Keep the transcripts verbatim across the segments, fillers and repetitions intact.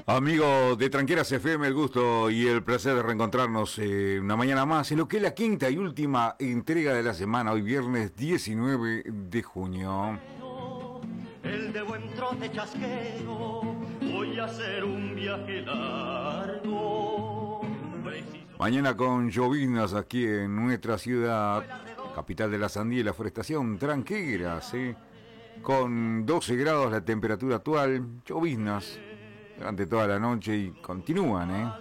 Amigos de Tranqueras F M, el gusto y el placer de reencontrarnos eh, una mañana más en lo que es la quinta y última entrega de la semana, hoy viernes diecinueve de junio. El de buen trote chasquero, voy a hacer un viaje largo. Preciso... Mañana con lloviznas aquí en nuestra ciudad, capital de la sandía y la forestación, Tranqueras, ¿eh? Con doce grados la temperatura actual, lloviznas durante toda la noche y continúan, ¿eh?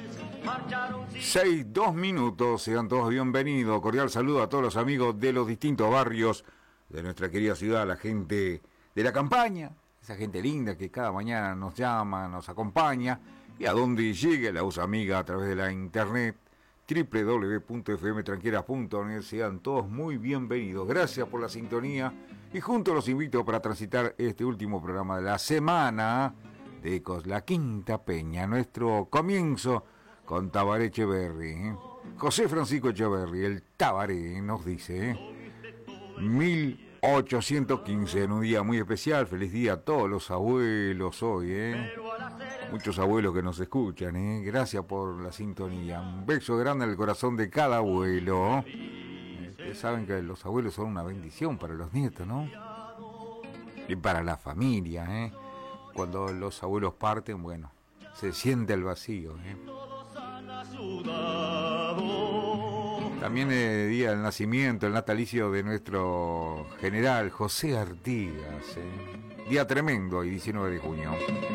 Seis, dos minutos, sean todos bienvenidos. Cordial saludo a todos los amigos de los distintos barrios de nuestra querida ciudad, la gente de la campaña, esa gente linda que cada mañana nos llama, nos acompaña, y a donde llegue la voz amiga a través de la internet, doble u doble u doble u punto f m tranqueras punto net. Sean todos muy bienvenidos. Gracias por la sintonía y juntos los invito para transitar este último programa de la semana de Ecos, la Quinta Peña, nuestro comienzo con Tabaré Echeverri, ¿eh? José Francisco Echeverri, el Tabaré, nos dice, ¿eh? mil ochocientos quince, en un día muy especial. Feliz día a todos los abuelos hoy, ¿eh? Muchos abuelos que nos escuchan, ¿eh? Gracias por la sintonía. Un beso grande al corazón de cada abuelo. ¿Eh? Ustedes saben que los abuelos son una bendición para los nietos, ¿no? Y para la familia, ¿eh? Cuando los abuelos parten, bueno, se siente el vacío, ¿eh? También el día del nacimiento, el natalicio de nuestro general José Artigas, ¿eh? Día tremendo, hoy diecinueve de junio.